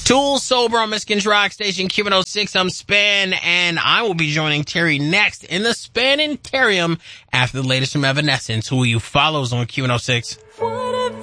Tool Sober on Michigan's Rock Station, Q106. I'm Span, and I will be joining Terry next in the Spanitarium after the latest from Evanescence, who you follows on Q106.